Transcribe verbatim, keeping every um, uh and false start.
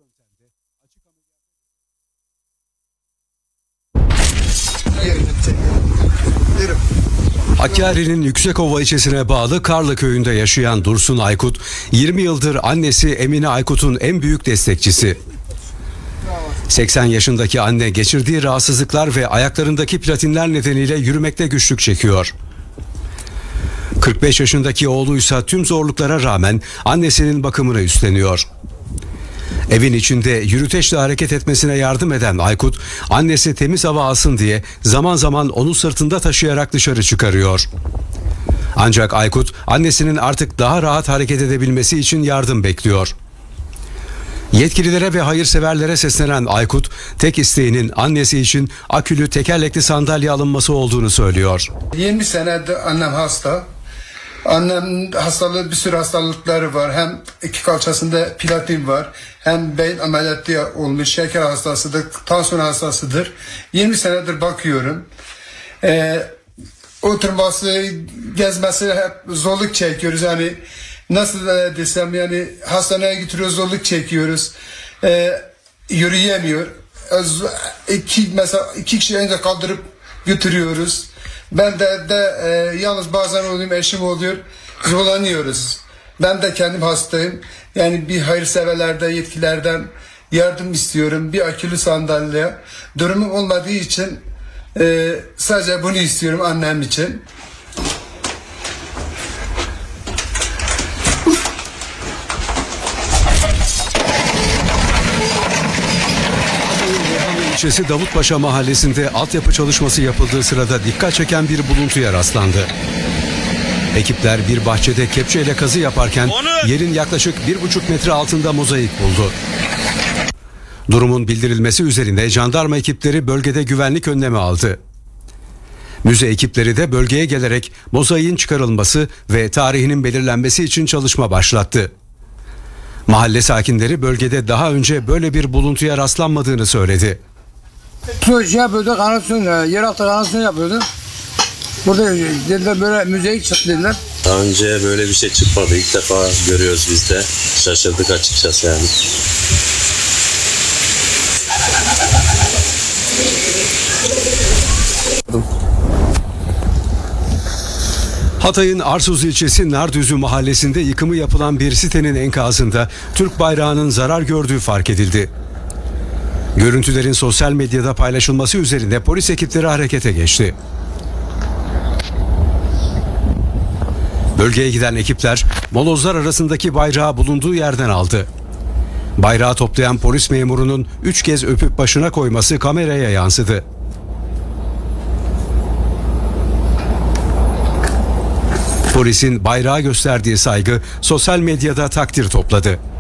yöntemde açık ameliyat... Hakkari'nin Yüksekova ilçesine bağlı Karlı köyünde yaşayan Dursun Aykut, yirmi yıldır annesi Emine Aykut'un en büyük destekçisi. seksen yaşındaki anne geçirdiği rahatsızlıklar ve ayaklarındaki platinler nedeniyle yürümekte güçlük çekiyor. kırk beş yaşındaki oğluysa tüm zorluklara rağmen annesinin bakımını üstleniyor. Evin içinde yürüteçle hareket etmesine yardım eden Aykut, annesi temiz hava alsın diye zaman zaman onu sırtında taşıyarak dışarı çıkarıyor. Ancak Aykut, annesinin artık daha rahat hareket edebilmesi için yardım bekliyor. Yetkililere ve hayırseverlere seslenen Aykut, tek isteğinin annesi için akülü tekerlekli sandalye alınması olduğunu söylüyor. yirmi senedir annem hasta. Annem hastalığı, bir sürü hastalıkları var. Hem iki kalçasında platin var. Hem beyin ameliyatı olmuş, şeker hastasıdır, tansiyon hastasıdır. yirmi senedir bakıyorum. Ee, oturması, gezmesi hep zorluk çekiyoruz. Yani nasıl desem, yani hastaneye götürüyoruz, zorluk çekiyoruz. Ee, yürüyemiyor. İki, mesela iki kişi önce kaldırıp götürüyoruz. Ben de, de e, yalnız bazen oluyorum, eşim oluyor, zorlanıyoruz. Ben de kendim hastayım. Yani bir hayırseverlerden, yetkilerden yardım istiyorum. Bir akülü sandalye. Durumum olmadığı için e, sadece bunu istiyorum annem için. İlçesi Davutpaşa mahallesinde altyapı çalışması yapıldığı sırada dikkat çeken bir buluntuya rastlandı. Ekipler bir bahçede kepçeyle kazı yaparken yerin yaklaşık bir buçuk metre altında mozaik buldu. Durumun bildirilmesi üzerine jandarma ekipleri bölgede güvenlik önlemi aldı. Müze ekipleri de bölgeye gelerek mozaiğin çıkarılması ve tarihinin belirlenmesi için çalışma başlattı. Mahalle sakinleri bölgede daha önce böyle bir buluntuya rastlanmadığını söyledi. Şey yapıyordu, kanasyon, yeraltı kanasyon yapıyordu. Burada dediler böyle müzeyi çıktı dediler. Daha önce böyle bir şey çıkmadı. İlk defa görüyoruz biz de. Şaşırdık açıkçası yani. Hatay'ın Arsuz ilçesi Nardüzü mahallesinde yıkımı yapılan bir sitenin enkazında Türk bayrağının zarar gördüğü fark edildi. Görüntülerin sosyal medyada paylaşılması üzerine polis ekipleri harekete geçti. Bölgeye giden ekipler molozlar arasındaki bayrağı bulunduğu yerden aldı. Bayrağı toplayan polis memurunun üç kez öpüp başına koyması kameraya yansıdı. Polisin bayrağa gösterdiği saygı sosyal medyada takdir topladı.